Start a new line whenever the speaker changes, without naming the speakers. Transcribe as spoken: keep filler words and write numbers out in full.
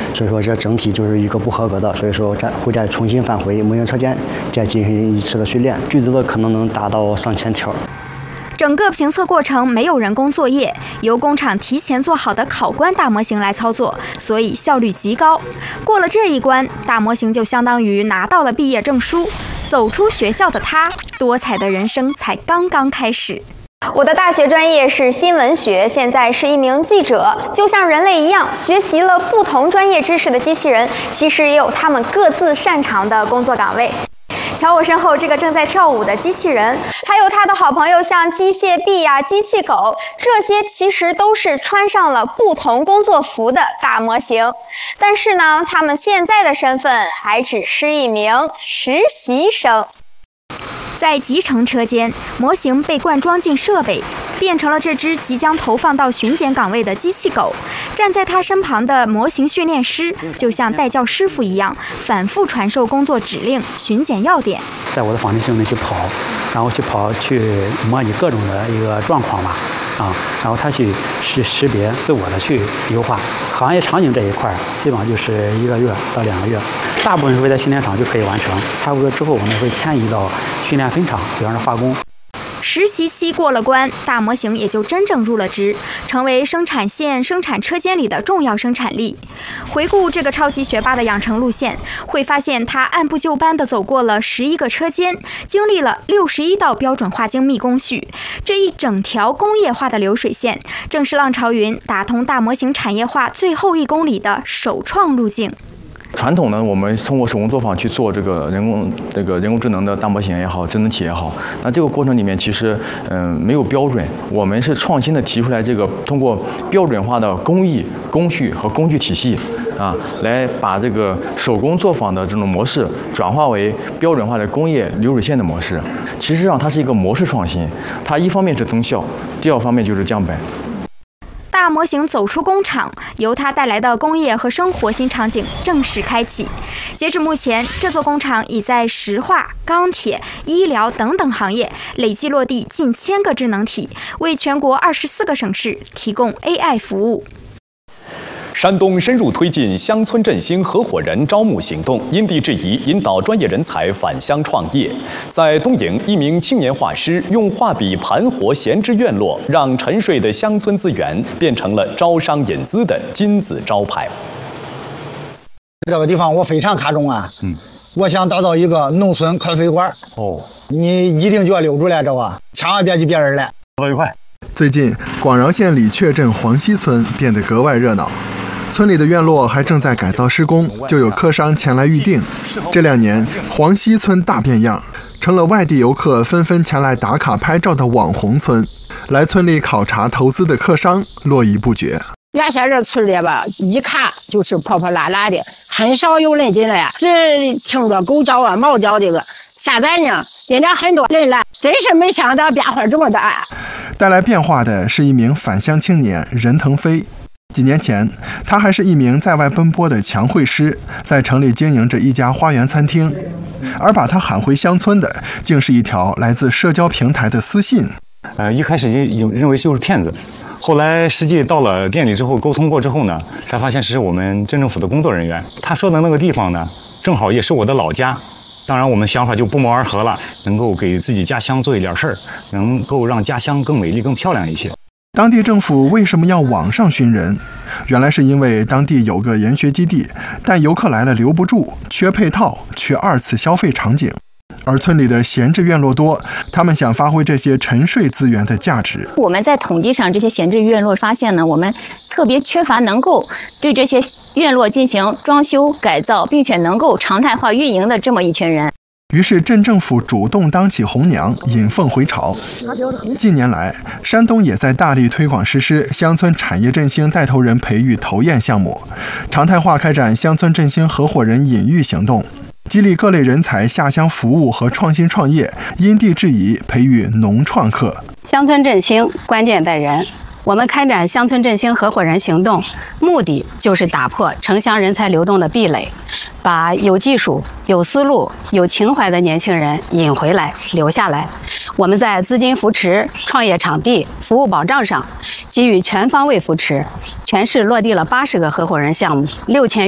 所以说这整体就是一个不合格的，所以说再会再重新返回模型车间，再进行一次的训练，最多的可能能达到上千条。
整个评测过程没有人工作业，由工厂提前做好的考官大模型来操作，所以效率极高。过了这一关，大模型就相当于拿到了毕业证书。走出学校的他，多彩的人生才刚刚开始。我的大学专业是新闻学，现在是一名记者。就像人类一样，学习了不同专业知识的机器人，其实也有他们各自擅长的工作岗位。瞧我身后这个正在跳舞的机器人，还有他的好朋友像机械臂呀、机器狗，这些其实都是穿上了不同工作服的大模型。但是呢，他们现在的身份还只是一名实习生。在集成车间，模型被灌装进设备，变成了这只即将投放到巡检岗位的机器狗。站在他身旁的模型训练师，就像带教师傅一样，反复传授工作指令、巡检要点。
在我的仿真性里去跑，然后去跑去模拟各种的一个状况吧，啊，然后他去去识别，自我的去优化。行业场景这一块，基本上就是一个月到两个月，大部分是会在训练场就可以完成。差不多之后，我们会迁移到训练分厂，比方说化工。
实习期过了关，大模型也就真正入了职，成为生产线、生产车间里的重要生产力。回顾这个超级学霸的养成路线，会发现他按部就班地走过了十一个车间，经历了六十一道标准化精密工序。这一整条工业化的流水线，正是浪潮云打通大模型产业化最后一公里的首创路径。
传统呢，我们通过手工作坊去做这个人工这个人工智能的大模型也好，智能体也好，那这个过程里面其实嗯、呃、没有标准，我们是创新的提出来这个通过标准化的工艺、工序和工具体系啊，来把这个手工作坊的这种模式转化为标准化的工业流水线的模式。其实上它是一个模式创新，它一方面是增效，第二方面就是降本。
大模型走出工厂，由它带来的工业和生活新场景正式开启。截至目前，这座工厂已在石化、钢铁、医疗等等行业累计落地近千个智能体，为全国二十四个省市提供 A I 服务。
山东深入推进乡村振兴合伙人招募行动，因地制宜引导专业人才返乡创业。在东营，一名青年画师用画笔盘活闲置院落，让沉睡的乡村资源变成了招商引资的金字招牌。
这个地方我非常看重啊，嗯，我想打造一个农村咖啡馆。哦，你一定就要留住来，这个千万别去别人来。
多愉快！
最近，广饶县李雀镇黄溪村变得格外热闹。村里的院落还正在改造施工，就有客商前来预定。这两年，黄溪村大变样，成了外地游客纷纷前来打卡拍照的网红村。来村里考察投资的客商络绎不绝。
原先这村里吧，一看就是破破烂烂的，很少有人进来，只听着狗叫啊、猫叫这个。现在呢，人家很多人来，真是没想到变化这么大。
带来变化的是一名返乡青年任腾飞。几年前，他还是一名在外奔波的墙绘师，在城里经营着一家花园餐厅。而把他喊回乡村的，竟是一条来自社交平台的私信。
呃，一开始就认为就是骗子，后来实际到了店里之后，沟通过之后呢，才发现是我们镇政府的工作人员。他说的那个地方呢，正好也是我的老家。当然，我们想法就不谋而合了，能够给自己家乡做一点事儿，能够让家乡更美丽、更漂亮一些。
当地政府为什么要网上寻人？原来是因为当地有个研学基地，但游客来了留不住，缺配套，缺二次消费场景。而村里的闲置院落多，他们想发挥这些沉睡资源的价值。
我们在统计上这些闲置院落发现呢，我们特别缺乏能够对这些院落进行装修改造，并且能够常态化运营的这么一群人。
于是镇政府主动当起红娘，引凤回巢。近年来，山东也在大力推广实施乡村产业振兴带头人培育投研项目，常态化开展乡村振兴合伙人引育行动，激励各类人才下乡服务和创新创业，因地制宜培育农创客。
乡村振兴关键在人。我们开展乡村振兴合伙人行动，目的就是打破城乡人才流动的壁垒，把有技术、有思路、有情怀的年轻人引回来、留下来。我们在资金扶持、创业场地、服务保障上给予全方位扶持，全市落地了八十个合伙人项目，六千